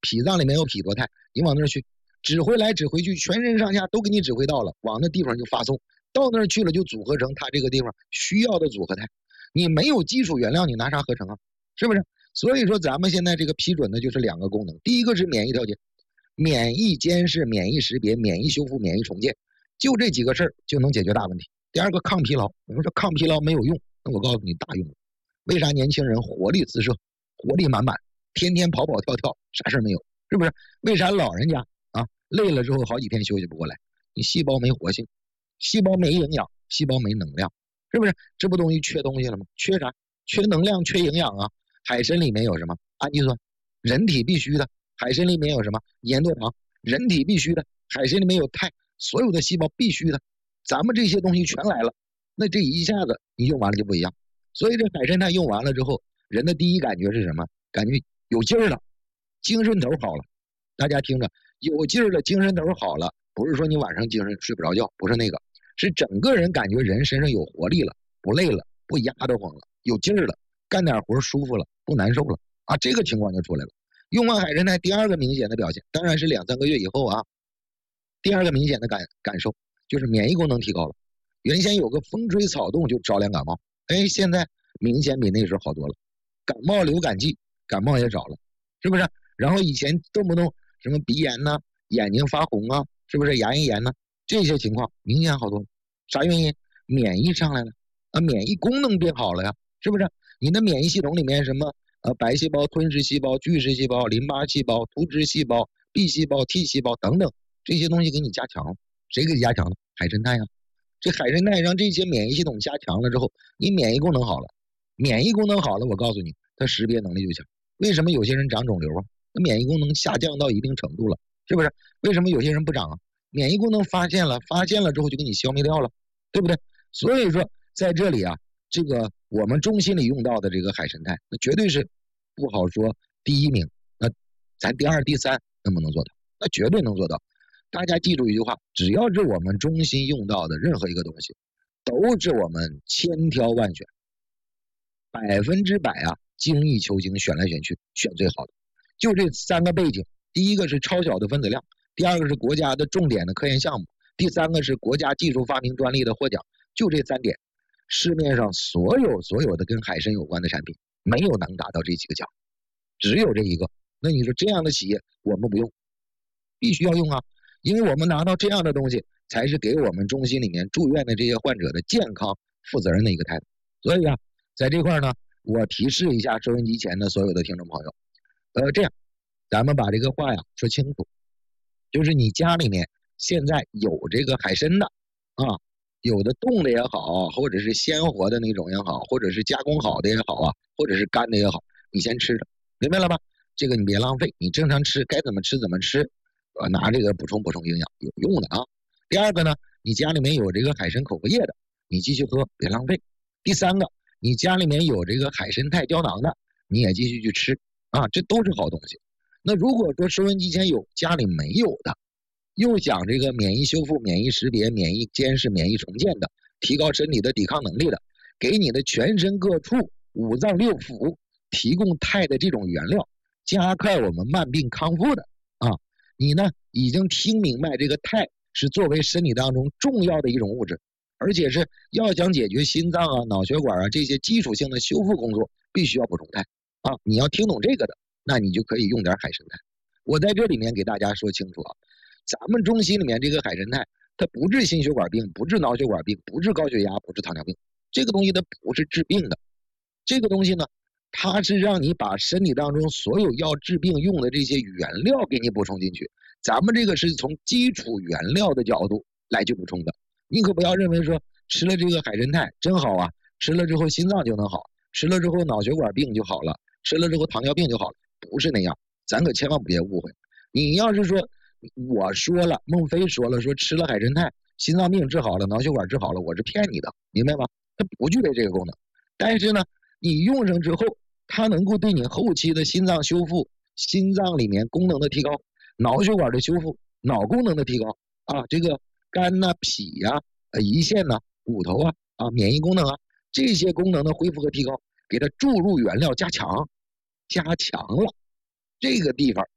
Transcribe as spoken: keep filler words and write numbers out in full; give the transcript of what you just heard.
脾脏里面有脾多肽，你往那儿去，指挥来指挥去，全身上下都给你指挥到了，往那地方就发送，到那儿去了就组合成它这个地方需要的组合态。你没有基础原料，你拿啥合成啊？是不是？所以说咱们现在这个批准的就是两个功能，第一个是免疫调节，免疫监视、免疫识别、免疫修复、免疫重建，就这几个事儿就能解决大问题。第二个抗疲劳，我们说抗疲劳没有用，那我告诉你大用。为啥年轻人活力四射、活力满满，天天跑跑跳跳，啥事儿没有？是不是？为啥老人家啊累了之后好几天休息不过来？你细胞没活性，细胞没营养，细胞没能量，是不是？这不东西缺东西了吗？缺啥？缺能量，缺营养啊！海参里面有什么？氨基酸，人体必须的；海参里面有什么？粘多糖，人体必须的；海参里面有肽，所有的细胞必须的。咱们这些东西全来了，那这一下子你用完了就不一样。所以这海参肽用完了之后，人的第一感觉是什么？感觉有劲儿了，精神头好了。大家听着，有劲儿了，精神头好了，不是说你晚上精神睡不着觉，不是那个，是整个人感觉人身上有活力了，不累了，不压得慌了，有劲儿了，干点活舒服了，不难受了啊，这个情况就出来了。用完海参肽，第二个明显的表现，当然是两三个月以后啊。第二个明显的感感受就是免疫功能提高了，原先有个风吹草动就着凉感冒，哎，现在明显比那时候好多了。感冒流感季，感冒也找了，是不是？然后以前动不动什么鼻炎呐、眼睛发红啊，是不是牙龈炎呢？这些情况明显好多了。啥原因？免疫上来了啊，免疫功能变好了呀，是不是？你的免疫系统里面什么呃白细胞、吞噬细胞、巨噬细胞、淋巴细胞、突织细胞、B 细胞、T 细胞等等这些东西给你加强了，谁给加强了？海参肽呀。这海参肽让这些免疫系统加强了之后，你免疫功能好了，免疫功能好了，我告诉你，它识别能力就强。为什么有些人长肿瘤啊？那免疫功能下降到一定程度了，是不是？为什么有些人不长啊？免疫功能发现了，发现了之后就给你消灭掉了，对不对？所以说在这里啊，这个我们中心里用到的这个海参肽，那绝对是不好说第一名，那咱第二、第三能不能做到？那绝对能做到。大家记住一句话，只要是我们中心用到的任何一个东西，都是我们千挑万选，百分之百啊，精益求精，选来选去，选最好的。就这三个背景，第一个是超小的分子量，第二个是国家的重点的科研项目，第三个是国家技术发明专利的获奖。就这三点，市面上所有所有的跟海参有关的产品，没有能达到这几个奖，只有这一个。那你说这样的企业我们不用，必须要用啊，因为我们拿到这样的东西，才是给我们中心里面住院的这些患者的健康负责任的一个态度。所以啊，在这块呢，我提示一下收音机前的所有的听众朋友，呃，这样，咱们把这个话呀说清楚，就是你家里面现在有这个海参的啊，有的冻的也好，或者是鲜活的那种也好，或者是加工好的也好啊，或者是干的也好，你先吃着，明白了吧？这个你别浪费，你正常吃，该怎么吃怎么吃，呃，拿这个补充补充营养，有用的啊。第二个呢，你家里面有这个海参口服液的，你继续喝，别浪费。第三个，你家里面有这个海参肽胶囊的，你也继续去吃啊，这都是好东西。那如果说收音机前有，家里没有的，又想这个免疫修复、免疫识别、免疫监视、免疫重建的，提高身体的抵抗能力的，给你的全身各处、五脏六腑提供肽的这种原料，加快我们慢病康复的啊，你呢已经听明白这个肽是作为身体当中重要的一种物质，而且是要想解决心脏啊、脑血管啊这些基础性的修复工作，必须要补充肽啊。你要听懂这个的，那你就可以用点海参肽。我在这里面给大家说清楚啊，咱们中心里面这个海参肽，它不治心血管病，不治脑血管病，不治高血压，不治糖尿病，这个东西它不是治病的。这个东西呢，它是让你把身体当中所有要治病用的这些原料给你补充进去。咱们这个是从基础原料的角度来去补充的。你可不要认为说吃了这个海参肽真好啊，吃了之后心脏就能好，吃了之后脑血管病就好了，吃了之后糖尿病就好了，不是那样。咱可千万别误会。你要是说我说了，孟非说了，说吃了海参肽心脏病治好了，脑血管治好了，我是骗你的，明白吗？它不具备这个功能。但是呢，你用上之后，它能够对你后期的心脏修复、心脏里面功能的提高、脑血管的修复、脑功能的提高啊，这个肝呐、脾呀、呃、胰腺呐、骨头啊、啊免疫功能啊这些功能的恢复和提高，给它注入原料加强，加强了，这个地方